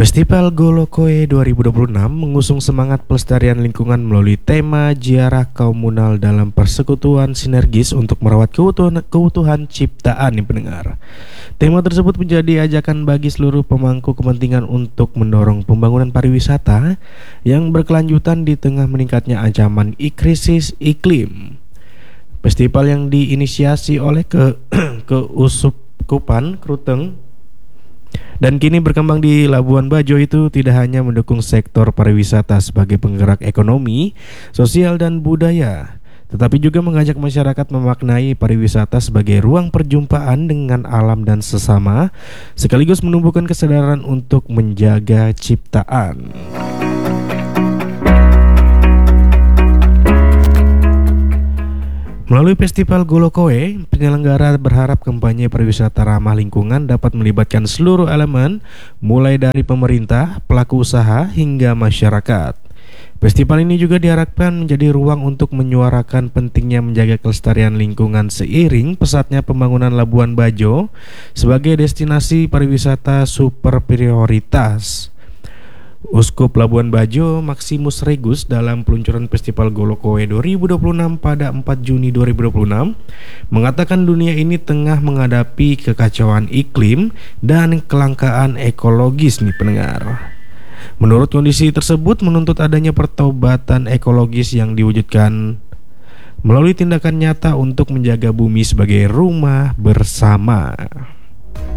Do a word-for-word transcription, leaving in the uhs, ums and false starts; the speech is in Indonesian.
Festival Golokoe dua ribu dua puluh enam mengusung semangat pelestarian lingkungan melalui tema ziarah komunal dalam persekutuan sinergis untuk merawat keutuhan, keutuhan ciptaan nih pendengar. Tema tersebut menjadi ajakan bagi seluruh pemangku kepentingan untuk mendorong pembangunan pariwisata yang berkelanjutan di tengah meningkatnya ancaman krisis iklim. Festival yang diinisiasi oleh ke Keuskupan Kruteng dan kini berkembang di Labuan Bajo itu tidak hanya mendukung sektor pariwisata sebagai penggerak ekonomi, sosial dan budaya, tetapi juga mengajak masyarakat memaknai pariwisata sebagai ruang perjumpaan dengan alam dan sesama, sekaligus menumbuhkan kesadaran untuk menjaga ciptaan. Melalui Festival Golokoe, penyelenggara berharap kampanye pariwisata ramah lingkungan dapat melibatkan seluruh elemen, mulai dari pemerintah, pelaku usaha, hingga masyarakat. Festival ini juga diharapkan menjadi ruang untuk menyuarakan pentingnya menjaga kelestarian lingkungan seiring pesatnya pembangunan Labuan Bajo sebagai destinasi pariwisata super prioritas. Uskup Labuan Bajo Maximus Regus dalam peluncuran Festival Golokoe dua ribu dua puluh enam pada empat Juni dua ribu dua puluh enam mengatakan dunia ini tengah menghadapi kekacauan iklim dan kelangkaan ekologis nih pendengar. Menurut kondisi tersebut menuntut adanya pertobatan ekologis yang diwujudkan melalui tindakan nyata untuk menjaga bumi sebagai rumah bersama.